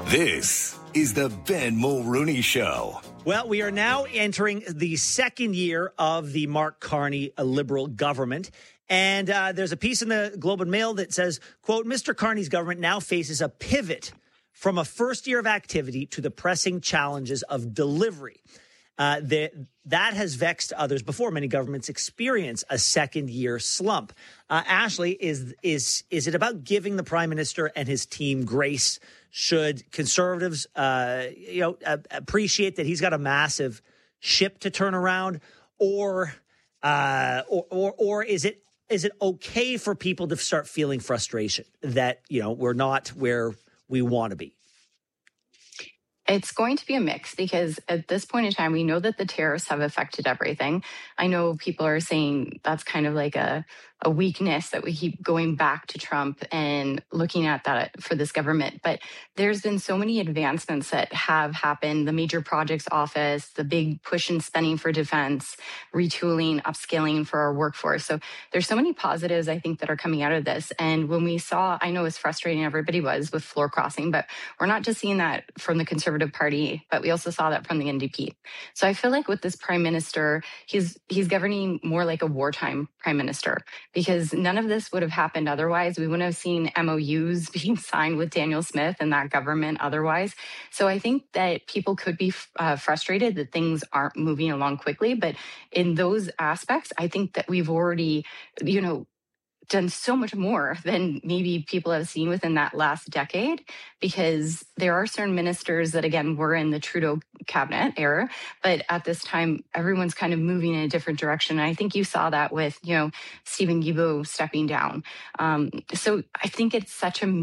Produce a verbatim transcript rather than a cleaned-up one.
This is the Ben Mulrooney Show. Well, we are now entering the second year of the Mark Carney Liberal government. And uh, there's a piece in the Globe and Mail that says, quote, Mister Carney's government now faces a pivot from a first year of activity to the pressing challenges of delivery. Uh, the, that has vexed others before. Many governments experience a second year slump. Uh, Ashley, is is is it about giving the prime minister and his team grace? Should Conservatives, uh, you know, uh, appreciate that he's got a massive ship to turn around, or uh, or, or or is it is it okay for people to start feeling frustration that, you know, we're not where we want to be? It's going to be a mix because at this point in time, we know that the tariffs have affected everything. I know people are saying that's kind of like a, a weakness that we keep going back to Trump and looking at that for this government. But there's been so many advancements that have happened. The major projects office, the big push in spending for defense, retooling, upskilling for our workforce. So there's so many positives, I think, that are coming out of this. And when we saw, I know it's frustrating, everybody was with floor crossing, but we're not just seeing that from the Conservative Party, but we also saw that from the N D P. So I feel like with this prime minister, he's he's governing more like a wartime prime minister, because none of this would have happened otherwise. We wouldn't have seen M O Us being signed with Daniel Smith and that government otherwise. So I think that people could be uh, frustrated that things aren't moving along quickly. But in those aspects, I think that we've already, you know, done so much more than maybe people have seen within that last decade, because there are certain ministers that, again, were in the Trudeau cabinet era, but at this time, everyone's kind of moving in a different direction. And I think you saw that with, you know, Stephen Guilbeault stepping down. Um, so I think it's such a